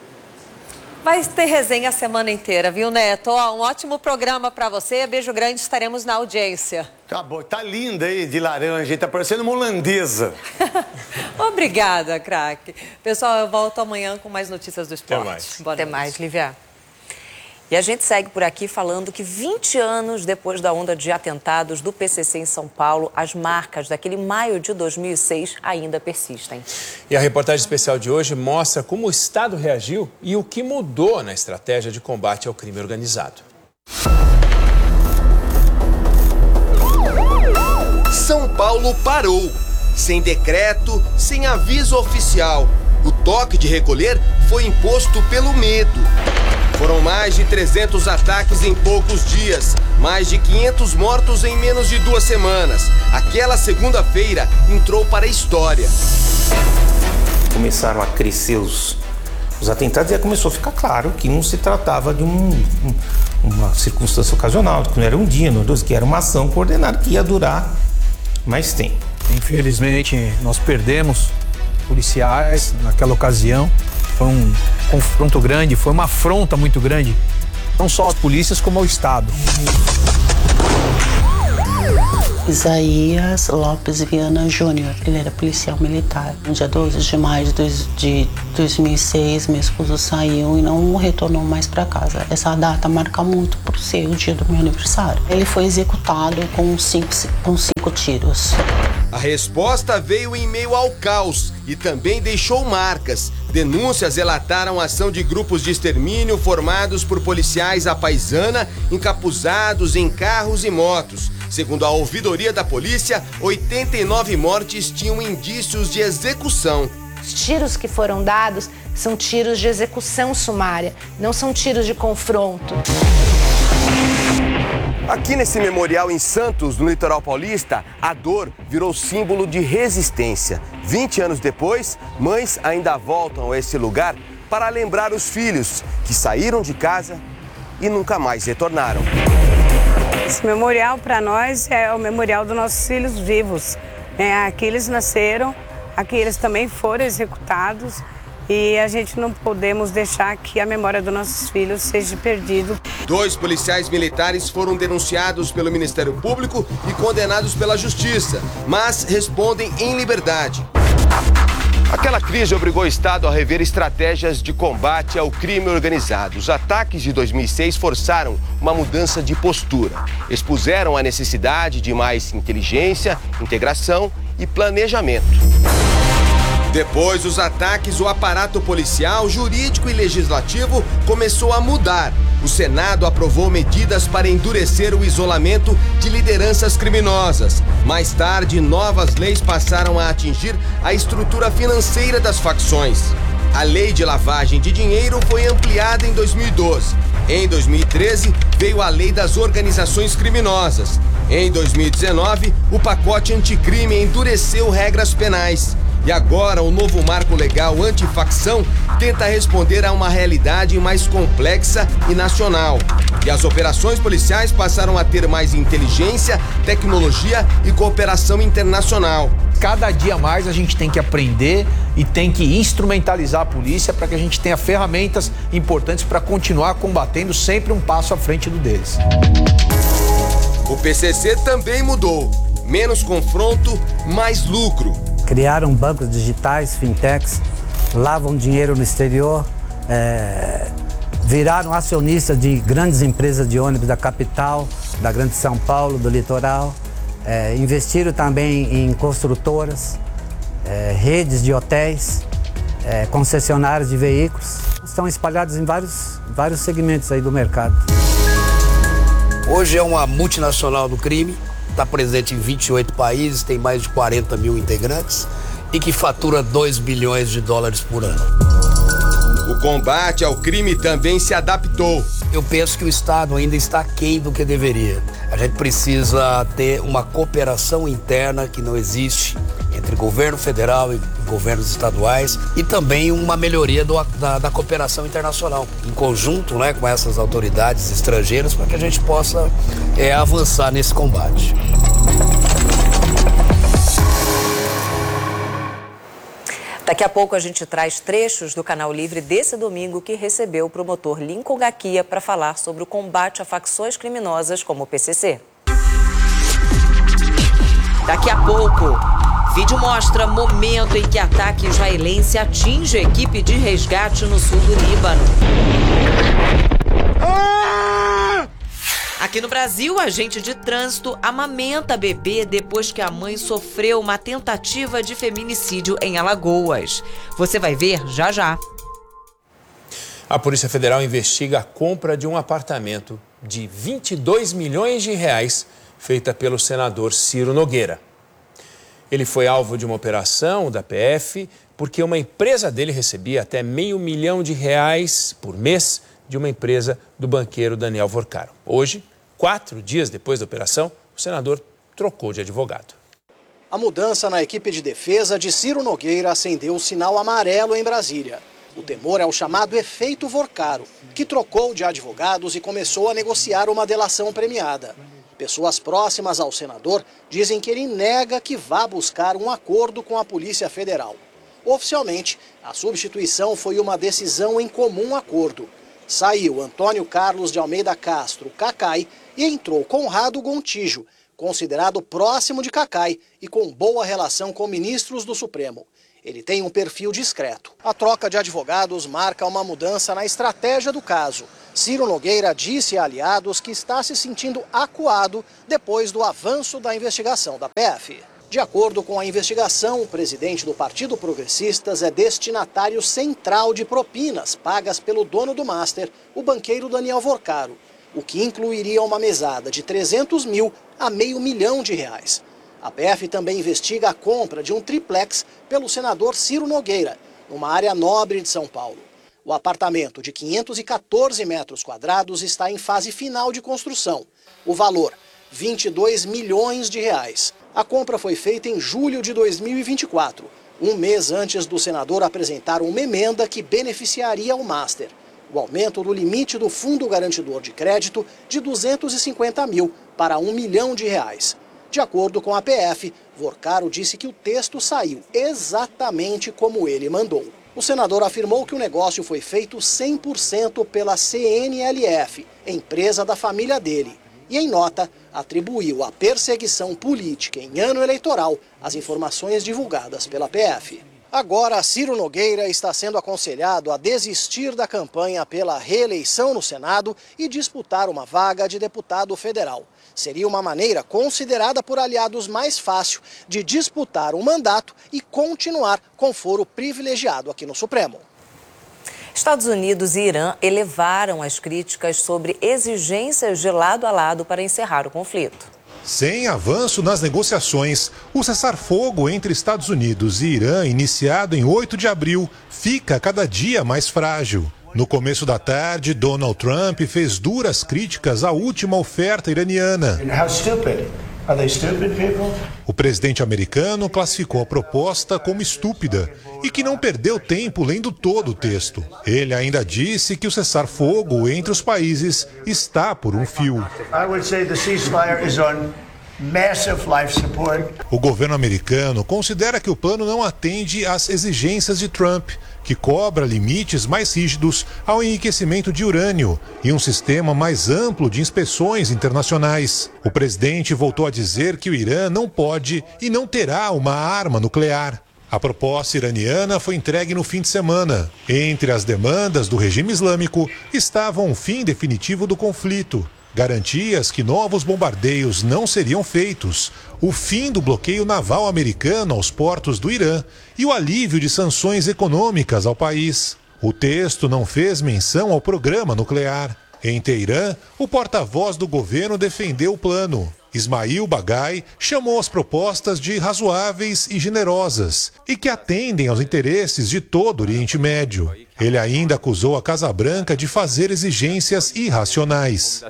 Vai ter resenha a semana inteira, viu, Neto? Ó, um ótimo programa para você. Beijo grande, estaremos na audiência.
Tá bom, tá linda aí de laranja, tá parecendo uma holandesa.
Obrigada, craque. Pessoal, eu volto amanhã com mais notícias do esporte.
Até mais.
Até mais, Lívia. E a gente segue por aqui falando que 20 anos depois da onda de atentados do PCC em São Paulo, as marcas daquele maio de 2006 ainda persistem.
E a reportagem especial de hoje mostra como o Estado reagiu e o que mudou na estratégia de combate ao crime organizado.
São Paulo parou. Sem decreto, sem aviso oficial. O toque de recolher foi imposto pelo medo. Foram mais de 300 ataques em poucos dias, mais de 500 mortos em menos de 2 semanas. Aquela segunda-feira entrou para a história.
Começaram a crescer
os atentados, já começou a ficar claro que não se tratava de uma circunstância ocasional, que não era um dia, não, que era uma ação coordenada que ia durar mais tempo.
Infelizmente, nós perdemos policiais naquela ocasião. Foi um confronto grande, foi uma afronta muito grande, não só às polícias, como ao Estado.
Isaías Lopes Viana Júnior, ele era policial militar. No dia 12 de maio de 2006, meu esposo saiu e não retornou mais para casa. Essa data marca muito por ser o dia do meu aniversário. Ele foi executado com cinco tiros.
A resposta veio em meio ao caos e também deixou marcas. Denúncias relataram a ação de grupos de extermínio formados por policiais à paisana, encapuzados em carros e motos. Segundo a ouvidoria da polícia, 89 mortes tinham indícios de execução.
Os tiros que foram dados são tiros de execução sumária, não são tiros de confronto.
Aqui nesse memorial em Santos, no litoral paulista, a dor virou símbolo de resistência. 20 anos depois, mães ainda voltam a esse lugar para lembrar os filhos que saíram de casa e nunca mais retornaram.
Esse memorial para nós é o memorial dos nossos filhos vivos. Aqui eles nasceram, aqui eles também foram executados. E a gente não podemos deixar que a memória dos nossos filhos seja perdida.
2 policiais militares foram denunciados pelo Ministério Público e condenados pela Justiça, mas respondem em liberdade. Aquela crise obrigou o Estado a rever estratégias de combate ao crime organizado. Os ataques de 2006 forçaram uma mudança de postura. Expuseram a necessidade de mais inteligência, integração e planejamento. Depois dos ataques, o aparato policial, jurídico e legislativo começou a mudar. O Senado aprovou medidas para endurecer o isolamento de lideranças criminosas. Mais tarde, novas leis passaram a atingir a estrutura financeira das facções. A lei de lavagem de dinheiro foi ampliada em 2012. Em 2013, veio a lei das organizações criminosas. Em 2019, o pacote anticrime endureceu regras penais. E agora o novo marco legal antifacção tenta responder a uma realidade mais complexa e nacional. E as operações policiais passaram a ter mais inteligência, tecnologia e cooperação internacional.
Cada dia mais a gente tem que aprender e tem que instrumentalizar a polícia para que a gente tenha ferramentas importantes para continuar combatendo sempre um passo à frente do deles.
O PCC também mudou. Menos confronto, mais lucro.
Criaram bancos digitais, fintechs, lavam dinheiro no exterior, viraram acionistas de grandes empresas de ônibus da capital, da Grande São Paulo, do litoral, investiram também em construtoras, redes de hotéis, concessionárias de veículos. Estão espalhados em vários segmentos aí do mercado.
Hoje é uma multinacional do crime. Está presente em 28 países, tem mais de 40 mil integrantes e que fatura 2 bilhões de dólares por ano.
O combate ao crime também se adaptou.
Eu penso que o Estado ainda está aquém do que deveria. A gente precisa ter uma cooperação interna que não existe entre governo federal e governos estaduais e também uma melhoria da cooperação internacional, em conjunto, né, com essas autoridades estrangeiras, para que a gente possa avançar nesse combate.
Daqui a pouco a gente traz trechos do Canal Livre desse domingo que recebeu o promotor Lincoln Gaquia para falar sobre o combate a facções criminosas como o PCC. Daqui a pouco, vídeo mostra momento em que ataque israelense atinge a equipe de resgate no sul do Líbano. Aqui no Brasil, agente de trânsito amamenta bebê depois que a mãe sofreu uma tentativa de feminicídio em Alagoas. Você vai ver já já.
A Polícia Federal investiga a compra de um apartamento de 22 milhões de reais feita pelo senador Ciro Nogueira. Ele foi alvo de uma operação da PF porque uma empresa dele recebia até R$500 mil por mês de uma empresa do banqueiro Daniel Vorcaro. Hoje, 4 dias depois da operação, o senador trocou de advogado.
A mudança na equipe de defesa de Ciro Nogueira acendeu o sinal amarelo em Brasília.
O temor é o chamado efeito Vorcaro, que trocou de advogados e começou a negociar uma delação premiada. Pessoas próximas ao senador dizem que ele nega que vá buscar um acordo com a Polícia Federal. Oficialmente, a substituição foi uma decisão em comum acordo. Saiu Antônio Carlos de Almeida Castro, Cacai, e entrou Conrado Gontijo, considerado próximo de Cacai e com boa relação com ministros do Supremo. Ele tem um perfil discreto. A troca de advogados marca uma mudança na estratégia do caso. Ciro Nogueira disse a aliados que está se sentindo acuado depois do avanço da investigação da PF. De acordo com a investigação, o presidente do Partido Progressistas é destinatário central de propinas pagas pelo dono do Master, o banqueiro Daniel Vorcaro, o que incluiria uma mesada de 300 mil a R$500 mil. A PF também investiga a compra de um triplex pelo senador Ciro Nogueira, numa área nobre de São Paulo. O apartamento de 514 metros quadrados está em fase final de construção. O valor, R$22 milhões. A compra foi feita em julho de 2024, um mês antes do senador apresentar uma emenda que beneficiaria o Master. O aumento do limite do Fundo Garantidor de Crédito de 250 mil para R$1 milhão. De acordo com a PF, Vorcaro disse que o texto saiu exatamente como ele mandou. O senador afirmou que o negócio foi feito 100% pela CNLF, empresa da família dele. E, em nota, atribuiu à perseguição política em ano eleitoral as informações divulgadas pela PF. Agora, Ciro Nogueira está sendo aconselhado a desistir da campanha pela reeleição no Senado e disputar uma vaga de deputado federal. Seria uma maneira considerada por aliados mais fácil de disputar um mandato e continuar com foro privilegiado aqui no Supremo.
Estados Unidos e Irã elevaram as críticas sobre exigências de lado a lado para encerrar o conflito.
Sem avanço nas negociações, o cessar-fogo entre Estados Unidos e Irã, iniciado em 8 de abril, fica cada dia mais frágil. No começo da tarde, Donald Trump fez duras críticas à última oferta iraniana. O presidente americano classificou a proposta como estúpida e que não perdeu tempo lendo todo o texto. Ele ainda disse que o cessar-fogo entre os países está por um fio. O governo americano considera que o plano não atende às exigências de Trump, que cobra limites mais rígidos ao enriquecimento de urânio e um sistema mais amplo de inspeções internacionais. O presidente voltou a dizer que o Irã não pode e não terá uma arma nuclear. A proposta iraniana foi entregue no fim de semana. Entre as demandas do regime islâmico estavam um fim definitivo do conflito, garantias que novos bombardeios não seriam feitos, o fim do bloqueio naval americano aos portos do Irã e o alívio de sanções econômicas ao país. O texto não fez menção ao programa nuclear. Em Teherã, o porta-voz do governo defendeu o plano. Ismail Bagai chamou as propostas de razoáveis e generosas e que atendem aos interesses de todo o Oriente Médio. Ele ainda acusou a Casa Branca de fazer exigências irracionais.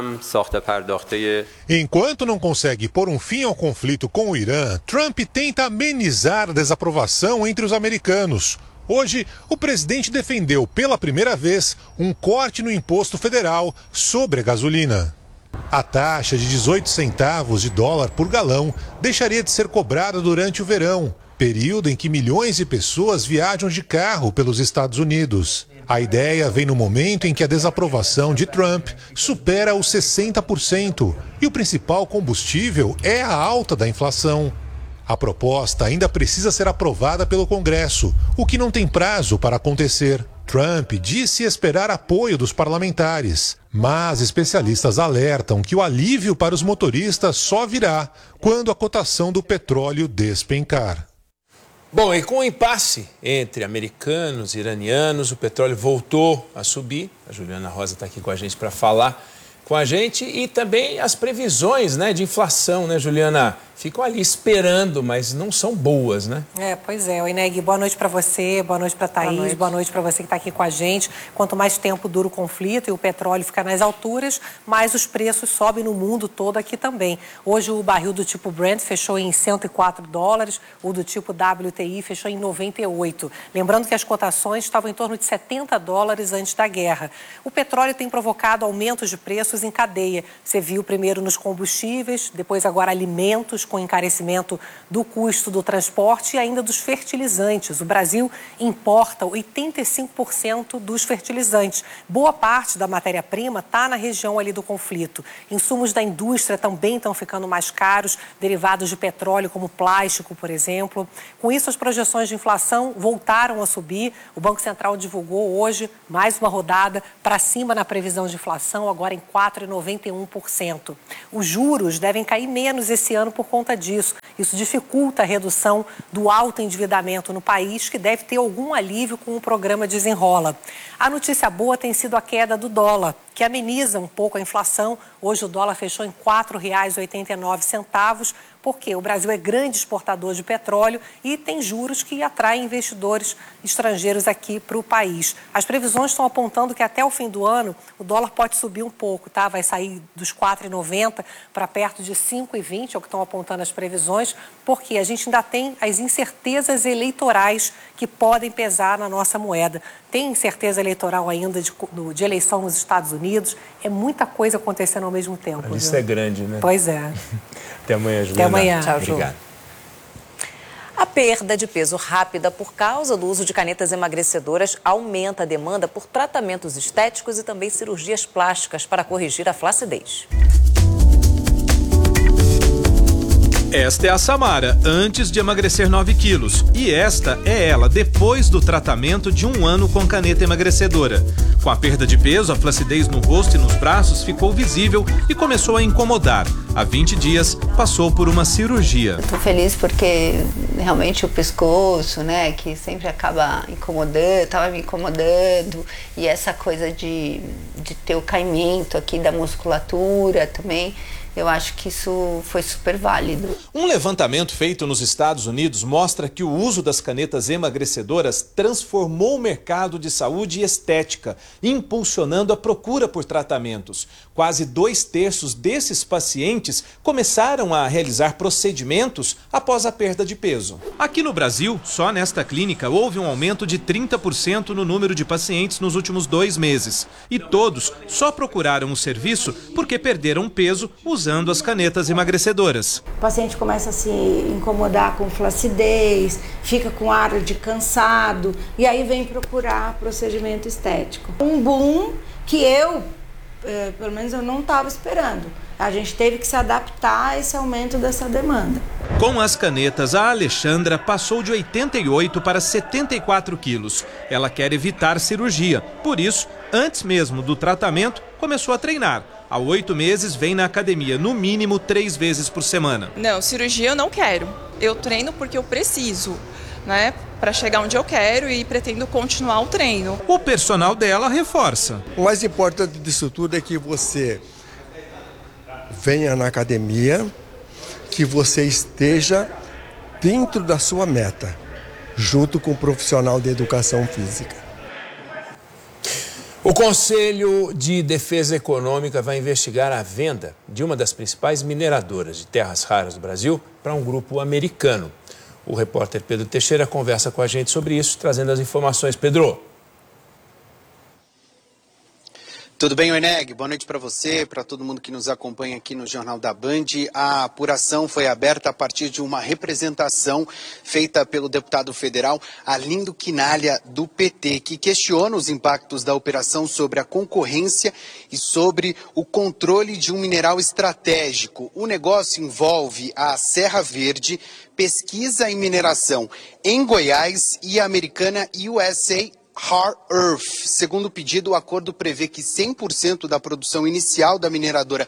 Enquanto não consegue pôr um fim ao conflito com o Irã, Trump tenta amenizar a desaprovação entre os americanos. Hoje, o presidente defendeu pela primeira vez um corte no imposto federal sobre a gasolina. A taxa de 18 centavos de dólar por galão deixaria de ser cobrada durante o verão, período em que milhões de pessoas viajam de carro pelos Estados Unidos. A ideia vem no momento em que a desaprovação de Trump supera os 60% e o principal combustível é a alta da inflação. A proposta ainda precisa ser aprovada pelo Congresso, o que não tem prazo para acontecer. Trump disse esperar apoio dos parlamentares, mas especialistas alertam que o alívio para os motoristas só virá quando a cotação do petróleo despencar.
Bom, e com o impasse entre americanos e iranianos, o petróleo voltou a subir. A Juliana Rosa está aqui com a gente para falar com a gente e também as previsões, de inflação, Juliana? ficam ali esperando, mas não são boas, né?
Pois é. Ineg, boa noite para você, boa noite para Thaís, boa noite para você que está aqui com a gente. Quanto mais tempo dura o conflito e o petróleo fica nas alturas, mais os preços sobem no mundo todo, aqui também. Hoje o barril do tipo Brent fechou em $104, o do tipo WTI fechou em 98. Lembrando que as cotações estavam em torno de $70 antes da guerra. O petróleo tem provocado aumentos de preços em cadeia. Você viu primeiro nos combustíveis, depois agora alimentos, com encarecimento do custo do transporte e ainda dos fertilizantes. O Brasil importa 85% dos fertilizantes. Boa parte da matéria-prima está na região ali do conflito. Insumos da indústria também estão ficando mais caros, derivados de petróleo, como plástico, por exemplo. Com isso, as projeções de inflação voltaram a subir. O Banco Central divulgou hoje mais uma rodada para cima na previsão de inflação, agora em 4,91%. Os juros devem cair menos esse ano por conta disso. Isso dificulta a redução do alto endividamento no país, que deve ter algum alívio com o programa Desenrola. A notícia boa tem sido a queda do dólar, que ameniza um pouco a inflação. Hoje o dólar fechou em R$ 4,89, porque o Brasil é grande exportador de petróleo e tem juros que atraem investidores estrangeiros aqui para o país. As previsões estão apontando que até o fim do ano o dólar pode subir um pouco, tá? Vai sair dos R$ 4,90 para perto de R$ 5,20, é o que estão apontando as previsões, porque a gente ainda tem as incertezas eleitorais que podem pesar na nossa moeda. Tem incerteza eleitoral ainda de eleição nos Estados Unidos, é muita coisa acontecendo ao mesmo tempo.
A lista é grande, né?
Pois é.
Até amanhã, Juliana.
Até amanhã.
Tchau,
Obrigado.
A perda de peso rápida por causa do uso de canetas emagrecedoras aumenta a demanda por tratamentos estéticos e também cirurgias plásticas para corrigir a flacidez.
Esta é a Samara, antes de emagrecer 9 quilos. E esta é ela, depois do tratamento de 1 ano com caneta emagrecedora. Com a perda de peso, a flacidez no rosto e nos braços ficou visível e começou a incomodar. Há 20 dias, passou por uma cirurgia.
Estou feliz porque realmente o pescoço, né, que sempre acaba incomodando, estava me incomodando. E essa coisa de ter o caimento aqui da musculatura também. Eu acho que isso foi super válido.
Um levantamento feito nos Estados Unidos mostra que o uso das canetas emagrecedoras transformou o mercado de saúde e estética, impulsionando a procura por tratamentos. Quase 2/3 desses pacientes começaram a realizar procedimentos após a perda de peso. Aqui no Brasil, só nesta clínica, houve um aumento de 30% no número de pacientes nos últimos 2 meses. E todos só procuraram o serviço porque perderam peso usando as canetas emagrecedoras.
O paciente começa a se incomodar com flacidez, fica com ar de cansado e aí vem procurar procedimento estético. Um boom que pelo menos eu não estava esperando. A gente teve que se adaptar a esse aumento dessa demanda.
Com as canetas, a Alexandra passou de 88 para 74 quilos. Ela quer evitar cirurgia. Por isso, antes mesmo do tratamento, começou a treinar. Há 8 meses, vem na academia, no mínimo 3 vezes por semana.
Não, cirurgia eu não quero. Eu treino porque eu preciso, né? Para chegar onde eu quero e pretendo continuar o treino.
O personal dela reforça.
O mais importante disso tudo é que você venha na academia, que você esteja dentro da sua meta, junto com o profissional de educação física.
O Conselho de Defesa Econômica vai investigar a venda de uma das principais mineradoras de terras raras do Brasil para um grupo americano. O repórter Pedro Teixeira conversa com a gente sobre isso, trazendo as informações. Pedro.
Tudo bem, Oeneg? Boa noite para você, para todo mundo que nos acompanha aqui no Jornal da Band. A apuração foi aberta a partir de uma representação feita pelo deputado federal Arlindo Quinalha, do PT, que questiona os impactos da operação sobre a concorrência e sobre o controle de um mineral estratégico. O negócio envolve a Serra Verde, Pesquisa em Mineração em Goiás e a americana USA Rare Earth. Segundo o pedido, o acordo prevê que 100% da produção inicial da mineradora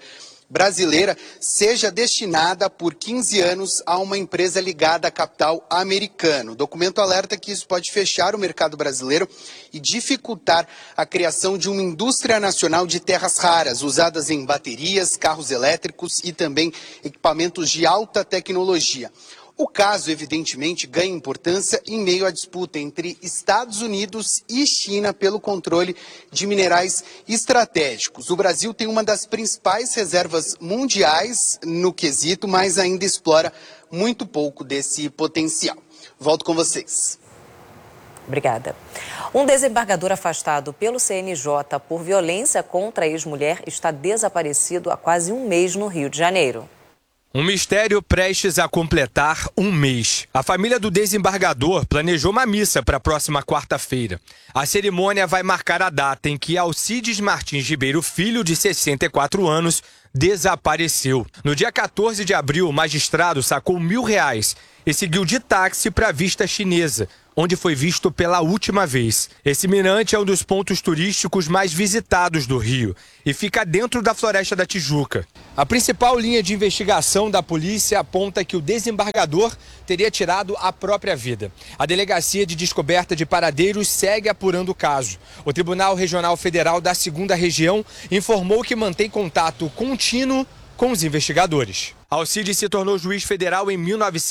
brasileira seja destinada por 15 anos a uma empresa ligada a capital americano. O documento alerta que isso pode fechar o mercado brasileiro e dificultar a criação de uma indústria nacional de terras raras, usadas em baterias, carros elétricos e também equipamentos de alta tecnologia. O caso, evidentemente, ganha importância em meio à disputa entre Estados Unidos e China pelo controle de minerais estratégicos. O Brasil tem uma das principais reservas mundiais no quesito, mas ainda explora muito pouco desse potencial. Volto com vocês.
Obrigada. Um desembargador afastado pelo CNJ por violência contra a ex-mulher está desaparecido há quase um mês no Rio de Janeiro.
Um mistério prestes a completar um mês. A família do desembargador planejou uma missa para a próxima quarta-feira. A cerimônia vai marcar a data em que Alcides Martins Ribeiro Filho, de 64 anos, desapareceu. No dia 14 de abril, o magistrado sacou R$1.000 e seguiu de táxi para a Vista Chinesa, onde foi visto pela última vez. Esse mirante é um dos pontos turísticos mais visitados do Rio e fica dentro da Floresta da Tijuca. A principal linha de investigação da polícia aponta que o desembargador teria tirado a própria vida. A Delegacia de Descoberta de Paradeiros segue apurando o caso. O Tribunal Regional Federal da 2ª Região informou que mantém contato contínuo com os investigadores. Alcides se tornou juiz federal em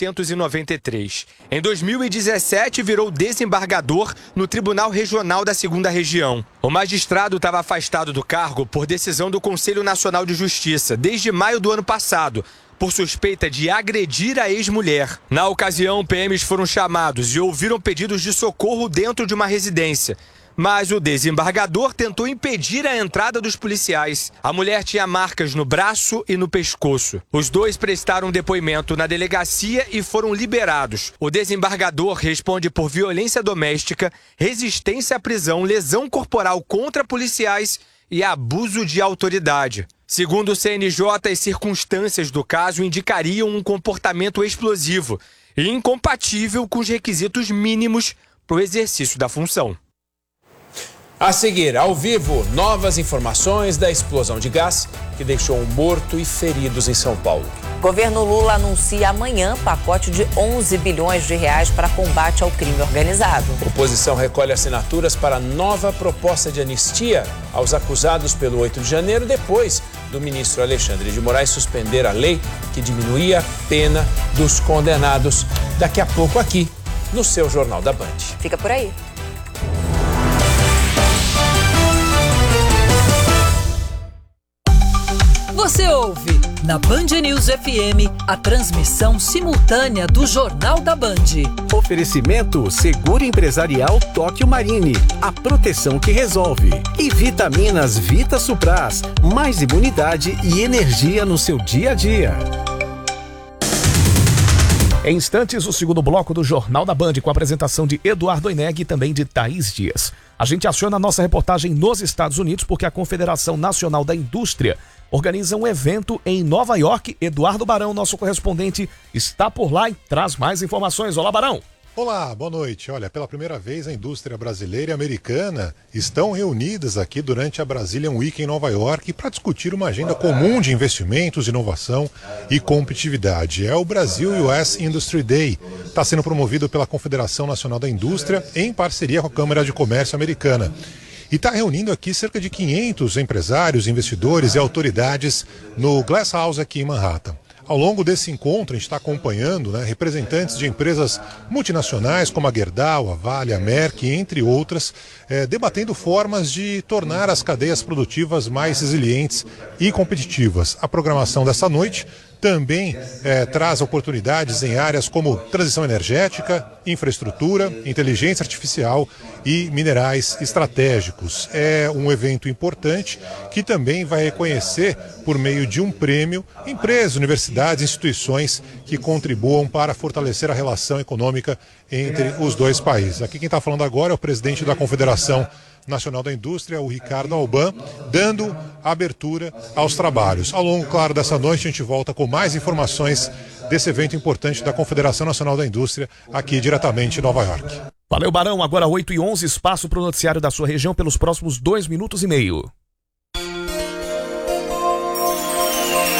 1993. Em 2017, virou desembargador no Tribunal Regional da 2ª Região. O magistrado estava afastado do cargo por decisão do Conselho Nacional de Justiça desde maio do ano passado, por suspeita de agredir a ex-mulher. Na ocasião, PMs foram chamados e ouviram pedidos de socorro dentro de uma residência. Mas o desembargador tentou impedir a entrada dos policiais. A mulher tinha marcas no braço e no pescoço. Os dois prestaram depoimento na delegacia e foram liberados. O desembargador responde por violência doméstica, resistência à prisão, lesão corporal contra policiais e abuso de autoridade. Segundo o CNJ, as circunstâncias do caso indicariam um comportamento explosivo e incompatível com os requisitos mínimos para o exercício da função.
A seguir, ao vivo, novas informações da explosão de gás que deixou um morto e feridos em São Paulo.
Governo Lula anuncia amanhã pacote de 11 bilhões de reais para combate ao crime organizado.
Oposição recolhe assinaturas para nova proposta de anistia aos acusados pelo 8 de janeiro, depois do ministro Alexandre de Moraes suspender a lei que diminuía a pena dos condenados. Daqui a pouco aqui, no seu Jornal da Band.
Fica por aí.
Você ouve na Band News FM a transmissão simultânea do Jornal da Band.
Oferecimento Seguro Empresarial Tóquio Marine, a proteção que resolve. E vitaminas Vita Supras, mais imunidade e energia no seu dia a dia.
Em instantes, o segundo bloco do Jornal da Band, com a apresentação de Eduardo Oineg e também de Thaís Dias. A gente aciona a nossa reportagem nos Estados Unidos porque a Confederação Nacional da Indústria organiza um evento em Nova York. Eduardo Barão, nosso correspondente, está por lá e traz mais informações. Olá, Barão!
Olá, boa noite. Olha, pela primeira vez a indústria brasileira e americana estão reunidas aqui durante a Brazilian Week em Nova York para discutir uma agenda comum de investimentos, inovação e competitividade. É o Brasil US Industry Day. Está sendo promovido pela Confederação Nacional da Indústria em parceria com a Câmara de Comércio americana. E está reunindo aqui cerca de 500 empresários, investidores e autoridades no Glass House aqui em Manhattan. Ao longo desse encontro, a gente está acompanhando representantes de empresas multinacionais como a Gerdau, a Vale, a Merck, entre outras, debatendo formas de tornar as cadeias produtivas mais resilientes e competitivas. A programação dessa noite também traz oportunidades em áreas como transição energética, infraestrutura, inteligência artificial e minerais estratégicos. É um evento importante que também vai reconhecer, por meio de um prêmio, empresas, universidades, instituições que contribuam para fortalecer a relação econômica entre os dois países. Aqui quem está falando agora é o presidente da Confederação Nacional da Indústria, o Ricardo Alban, dando abertura aos trabalhos. Ao longo, claro, dessa noite a gente volta com mais informações desse evento importante da Confederação Nacional da Indústria, aqui diretamente em Nova York.
Valeu, Barão. Agora 8h11, espaço para o noticiário da sua região pelos próximos 2 minutos e meio.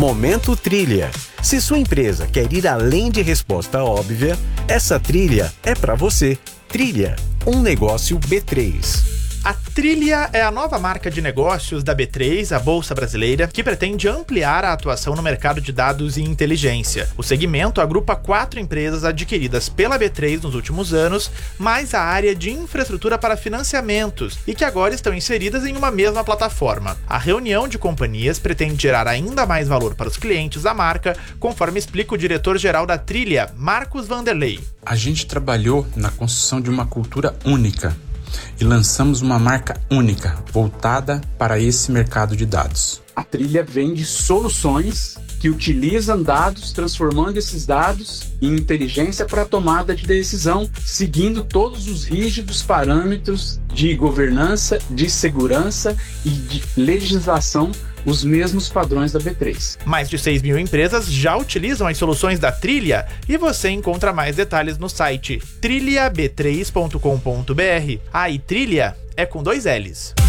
Momento Trilha. Se sua empresa quer ir além de resposta óbvia, essa trilha é para você. Trilha, um negócio B3.
A Trilha é a nova marca de negócios da B3, a Bolsa Brasileira, que pretende ampliar a atuação no mercado de dados e inteligência. O segmento agrupa 4 empresas adquiridas pela B3 nos últimos anos, mais a área de infraestrutura para financiamentos, e que agora estão inseridas em uma mesma plataforma. A reunião de companhias pretende gerar ainda mais valor para os clientes da marca, conforme explica o diretor-geral da Trilha, Marcos Vanderlei.
A gente trabalhou na construção de uma cultura única e lançamos uma marca única, voltada para esse mercado de dados.
A Trilha vende soluções que utilizam dados, transformando esses dados em inteligência para a tomada de decisão, seguindo todos os rígidos parâmetros de governança, de segurança e de legislação, os mesmos padrões da B3.
Mais de 6 mil empresas já utilizam as soluções da Trilha e você encontra mais detalhes no site trilhab3.com.br. A Trilha é com 2 L's.